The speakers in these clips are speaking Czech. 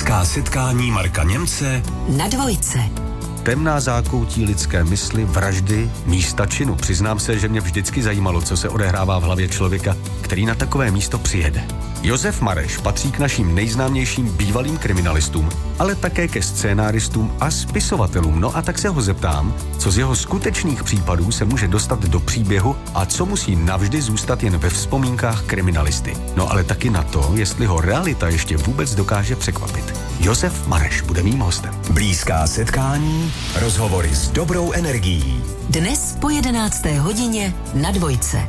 Blízká setkání Marka Němce na Dvojce. Temná zákoutí lidské mysli, vraždy, místa činu. Přiznám se, že mě vždycky zajímalo, co se odehrává v hlavě člověka, který na takové místo přijede. Josef Mareš patří k našim nejznámějším bývalým kriminalistům, ale také ke scénáristům a spisovatelům. No a tak se ho zeptám, co z jeho skutečných případů se může dostat do příběhu a co musí navždy zůstat jen ve vzpomínkách kriminalisty. No ale taky na to, jestli ho realita ještě vůbec dokáže překvapit. Josef Mareš bude mým hostem. Blízká setkání, rozhovory s dobrou energií. Dnes po 11. hodině na Dvojce.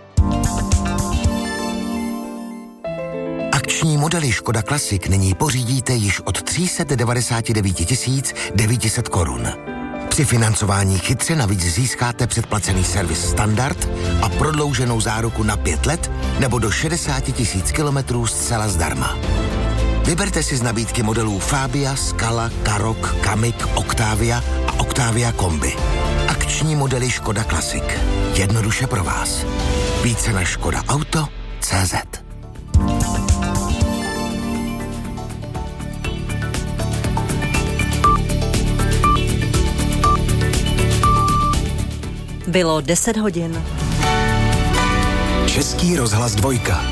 Akční modely Škoda Classic nyní pořídíte již od 399 900 korun. Při financování chytře navíc získáte předplacený servis standard a prodlouženou záruku na 5 let nebo do 60 000 kilometrů zcela zdarma. Vyberte si z nabídky modelů Fabia, Scala, Karoq, Kamiq, Octavia a Octavia Kombi. Akční modely Škoda Classic. Jednoduše pro vás. Více na škodaauto.cz. Bylo 10 hodin. Český rozhlas Dvojka.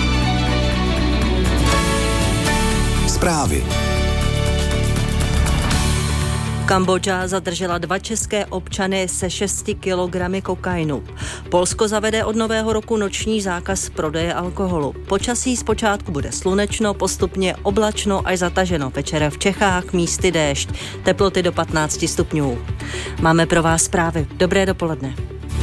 Zprávy. Kambodža zadržela 2 české občany se 6 kilogramy kokainu. Polsko zavede od nového roku noční zákaz prodeje alkoholu. Počasí zpočátku bude slunečno, postupně oblačno až zataženo. Večer v Čechách místy déšť. Teploty do 15 stupňů. Máme pro vás zprávy. Dobré dopoledne.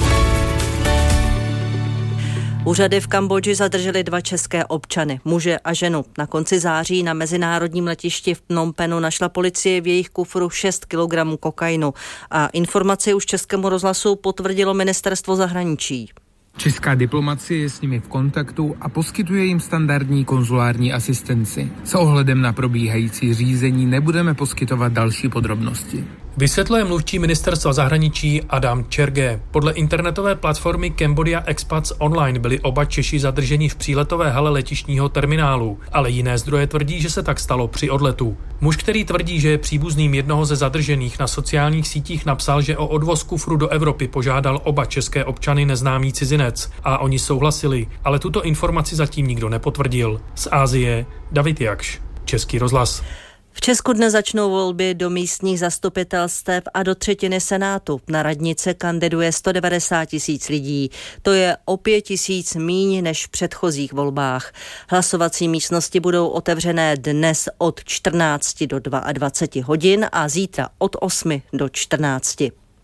Úřady v Kambodži zadržely 2 české občany, muže a ženu. Na konci září na mezinárodním letišti v Phnom Penhu našla policie v jejich kufru 6 kilogramů kokainu a informaci už Českému rozhlasu potvrdilo ministerstvo zahraničí. Česká diplomacie je s nimi v kontaktu a poskytuje jim standardní konzulární asistenci. S ohledem na probíhající řízení nebudeme poskytovat další podrobnosti. Vysvětluje mluvčí ministerstva zahraničí Adam Čerge. Podle internetové platformy Cambodia Expats Online byli oba Češi zadrženi v příletové hale letištního terminálu, ale jiné zdroje tvrdí, že se tak stalo při odletu. Muž, který tvrdí, že je příbuzným jednoho ze zadržených, na sociálních sítích napsal, že o odvoz kufru do Evropy požádal oba české občany neznámý cizinec a oni souhlasili, ale tuto informaci zatím nikdo nepotvrdil. Z Asie David Jakš, Český rozhlas. V Česku dnes začnou volby do místních zastupitelstev a do 1/3 Senátu. Na radnice kandiduje 190 000 lidí. To je o 5 000 míň než v předchozích volbách. Hlasovací místnosti budou otevřené dnes od 14 do 22 hodin a zítra od 8 do 14.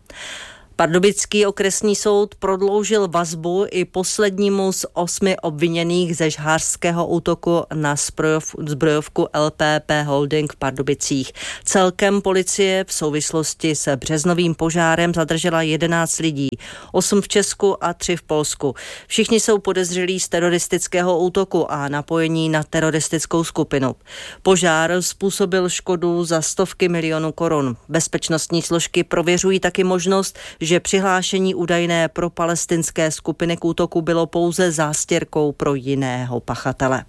Pardubický okresní soud prodloužil vazbu i poslednímu z 8 obviněných ze žhářského útoku na zbrojovku LPP Holding v Pardubicích. Celkem policie v souvislosti se březnovým požárem zadržela 11 lidí, 8 v Česku a 3 v Polsku. Všichni jsou podezřelí z teroristického útoku a napojení na teroristickou skupinu. Požár způsobil škodu za stovky milionů korun. Bezpečnostní složky prověřují taky možnost, že přihlášení údajné pro palestinské skupiny k útoku bylo pouze zástěrkou pro jiného pachatele.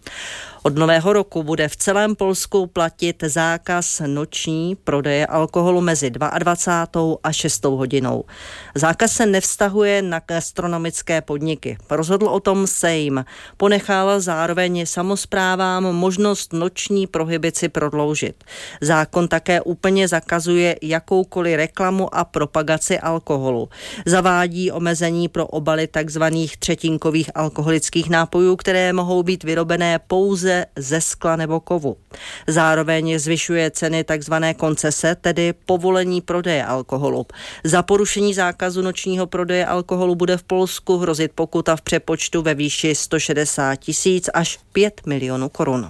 Od nového roku bude v celém Polsku platit zákaz noční prodeje alkoholu mezi 22. a 6. hodinou. Zákaz se nevztahuje na gastronomické podniky. Rozhodl o tom Sejm. Ponechal zároveň samosprávám možnost noční prohibici prodloužit. Zákon také úplně zakazuje jakoukoliv reklamu a propagaci alkoholu. Zavádí omezení pro obaly tzv. Třetinkových alkoholických nápojů, které mohou být vyrobené pouze ze skla nebo kovu. Zároveň zvyšuje ceny tzv. Koncese, tedy povolení prodeje alkoholu. Za porušení zákazu nočního prodeje alkoholu bude v Polsku hrozit pokuta v přepočtu ve výši 160 000 až 5 milionů korun.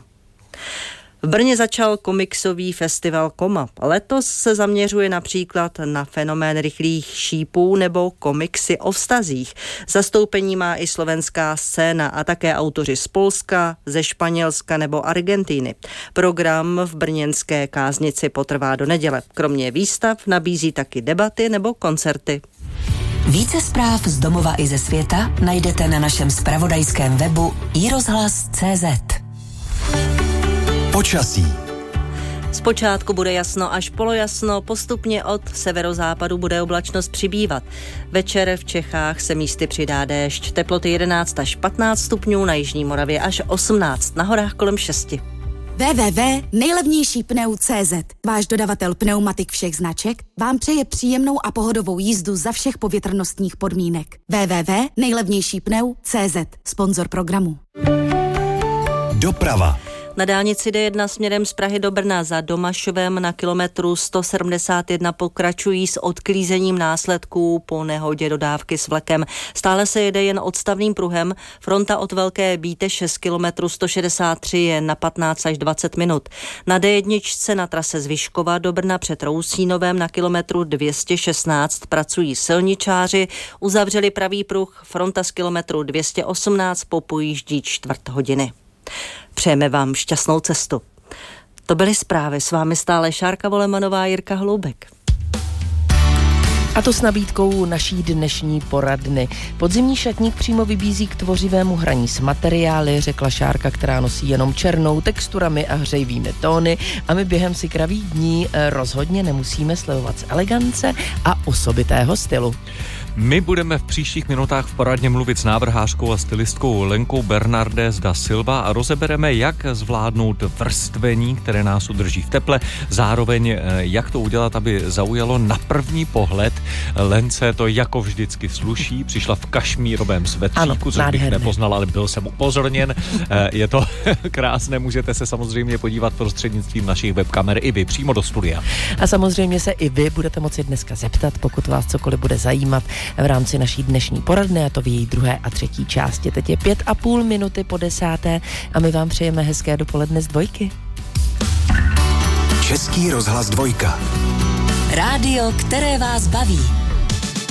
V Brně začal komiksový festival Koma. Letos se zaměřuje například na fenomén rychlých šípů nebo komiksy o vztazích. Zastoupení má i slovenská scéna a také autoři z Polska, ze Španělska nebo Argentiny. Program v brněnské Káznici potrvá do neděle. Kromě výstav nabízí taky debaty nebo koncerty. Více zpráv z domova i ze světa najdete na našem zpravodajském webu iRozhlas.cz. Počasí. Zpočátku bude jasno až polojasno, postupně od severozápadu bude oblačnost přibývat. Večer v Čechách se místy přidá déšť. Teploty 11 až 15 stupňů, na jižní Moravě až 18, na horách kolem 6. www.nejlevnějšípneu.cz, váš dodavatel pneumatik všech značek, vám přeje příjemnou a pohodovou jízdu za všech povětrnostních podmínek. www.nejlevnějšípneu.cz, sponzor programu. Doprava. Na dálnici D1 směrem z Prahy do Brna za Domašovem na kilometru 171 pokračují s odklízením následků po nehodě dodávky s vlekem. Stále se jede jen odstavným pruhem. Fronta od Velké Bíteše z kilometru 163 je na 15 až 20 minut. Na D1 na trase z Vyškova do Brna před Rousínovem na kilometru 216 pracují silničáři, uzavřeli pravý pruh. Fronta z kilometru 218 popojíždí čtvrt hodiny. Přejeme vám šťastnou cestu. To byly zprávy, s vámi stále Šárka Volemanová, Jirka Hloubek. A to s nabídkou naší dnešní poradny. Podzimní šatník přímo vybízí k tvořivému hraní s materiály, řekla Šárka, která nosí jenom černou, texturami a hřejivými tóny, a my během si kravých dní rozhodně nemusíme slevovat z elegance a osobitého stylu. My budeme v příštích minutách v poradně mluvit s návrhářkou a stylistkou Lenkou Bernardez da Silva a rozebereme, jak zvládnout vrstvení, které nás udrží v teple, zároveň jak to udělat, aby zaujalo na první pohled. Lence to jako vždycky sluší, přišla v kašmírovém svetříku, což bych nepoznal, ale byl jsem upozorněn. Je to krásné, můžete se samozřejmě podívat prostřednictvím našich webkamer i vy přímo do studia. A samozřejmě se i vy budete moci dneska zeptat, pokud vás cokoliv bude zajímat v rámci naší dnešní poradny, a to v její druhé a třetí části. Teď je 5,5 minuty po 10. a my vám přejeme hezké dopoledne z Dvojky. Český rozhlas Dvojka. Rádio, které vás baví.